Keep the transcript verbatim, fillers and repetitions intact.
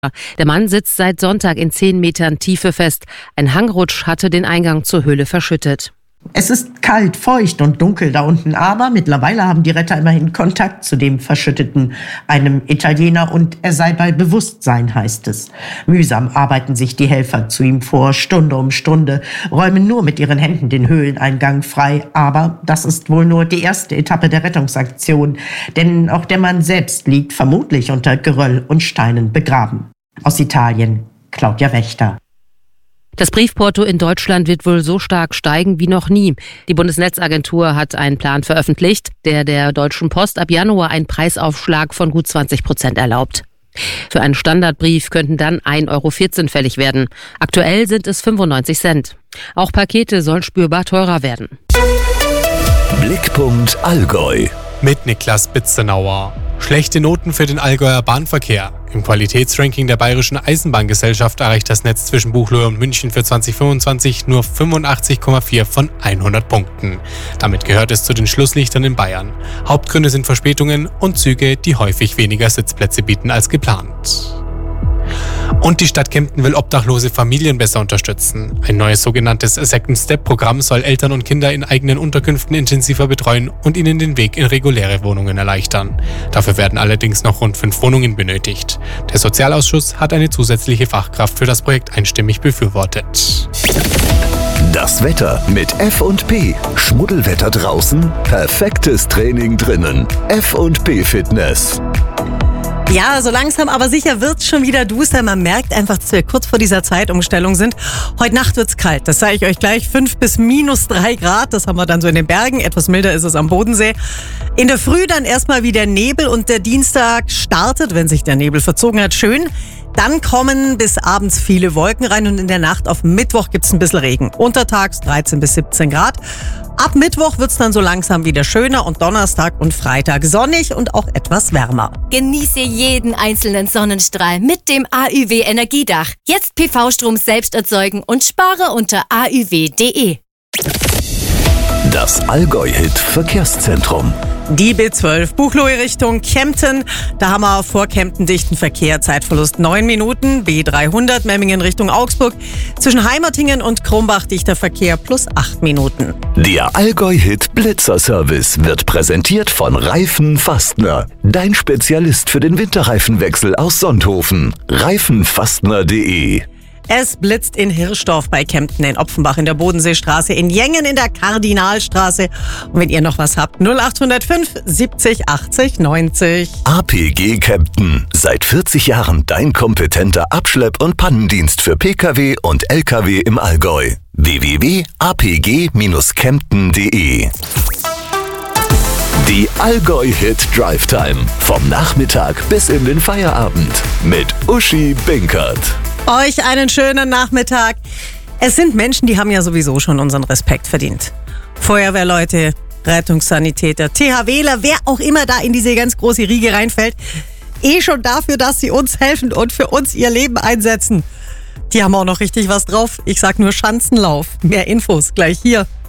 Der Mann sitzt seit Sonntag in zehn Metern Tiefe fest. Ein Hangrutsch hatte den Eingang zur Höhle verschüttet. Es ist kalt, feucht und dunkel da unten, aber mittlerweile haben die Retter immerhin Kontakt zu dem Verschütteten, einem Italiener, und er sei bei Bewusstsein, heißt es. Mühsam arbeiten sich die Helfer zu ihm vor, Stunde um Stunde, räumen nur mit ihren Händen den Höhleneingang frei, aber das ist wohl nur die erste Etappe der Rettungsaktion, denn auch der Mann selbst liegt vermutlich unter Geröll und Steinen begraben. Aus Italien, Claudia Wächter. Das Briefporto in Deutschland wird wohl so stark steigen wie noch nie. Die Bundesnetzagentur hat einen Plan veröffentlicht, der der Deutschen Post ab Januar einen Preisaufschlag von gut zwanzig Prozent erlaubt. Für einen Standardbrief könnten dann ein Euro vierzehn fällig werden. Aktuell sind es fünfundneunzig Cent. Auch Pakete sollen spürbar teurer werden. Blickpunkt Allgäu. Mit Niklas Bitzenauer. Schlechte Noten für den Allgäuer Bahnverkehr. Im Qualitätsranking der Bayerischen Eisenbahngesellschaft erreicht das Netz zwischen Buchloe und München für zwanzig fünfundzwanzig nur fünfundachtzig Komma vier von hundert Punkten. Damit gehört es zu den Schlusslichtern in Bayern. Hauptgründe sind Verspätungen und Züge, die häufig weniger Sitzplätze bieten als geplant. Und die Stadt Kempten will obdachlose Familien besser unterstützen. Ein neues sogenanntes Second-Step-Programm soll Eltern und Kinder in eigenen Unterkünften intensiver betreuen und ihnen den Weg in reguläre Wohnungen erleichtern. Dafür werden allerdings noch rund fünf Wohnungen benötigt. Der Sozialausschuss hat eine zusätzliche Fachkraft für das Projekt einstimmig befürwortet. Das Wetter mit F und P. Schmuddelwetter draußen, perfektes Training drinnen. F und P Fitness. Ja, so langsam aber sicher wird's schon wieder duster. Man merkt einfach, dass wir kurz vor dieser Zeitumstellung sind. Heute Nacht wird's kalt, das sage ich euch gleich. fünf bis minus drei Grad, das haben wir dann so in den Bergen. Etwas milder ist es am Bodensee. In der Früh dann erstmal wieder Nebel und der Dienstag startet, wenn sich der Nebel verzogen hat, schön. Dann kommen bis abends viele Wolken rein und in der Nacht auf Mittwoch gibt's ein bisschen Regen. Untertags dreizehn bis siebzehn Grad. Ab Mittwoch wird's dann so langsam wieder schöner und Donnerstag und Freitag sonnig und auch etwas wärmer. Genieße jeden einzelnen Sonnenstrahl mit dem A Ü W Energiedach. Jetzt P V-Strom selbst erzeugen und spare unter a ü w punkt d e. Das Allgäu-Hit Verkehrszentrum. Die B zwölf, Buchloe Richtung Kempten. Da haben wir vor Kempten dichten Verkehr, Zeitverlust neun Minuten. B dreihundert, Memmingen Richtung Augsburg. Zwischen Heimertingen und Krumbach dichter Verkehr plus acht Minuten. Der Allgäu-Hit Blitzer-Service wird präsentiert von Reifen Fastner. Dein Spezialist für den Winterreifenwechsel aus Sonthofen. reifenfastner punkt de. Es blitzt in Hirschdorf bei Kempten, in Opfenbach in der Bodenseestraße, in Jengen in der Kardinalstraße. Und wenn ihr noch was habt, null acht null fünf siebzig achtzig neunzig. A P G Kempten. Seit vierzig Jahren dein kompetenter Abschlepp- und Pannendienst für Pkw und Lkw im Allgäu. w w w punkt a p g dash kempten punkt de. Die Allgäu-Hit Drive Time. Vom Nachmittag bis in den Feierabend. Mit Uschi Binkert. Euch einen schönen Nachmittag. Es sind Menschen, die haben ja sowieso schon unseren Respekt verdient. Feuerwehrleute, Rettungssanitäter, THWler, wer auch immer da in diese ganz große Riege reinfällt. Eh schon dafür, dass sie uns helfen und für uns ihr Leben einsetzen. Die haben auch noch richtig was drauf. Ich sag nur Schanzenlauf. Mehr Infos gleich hier.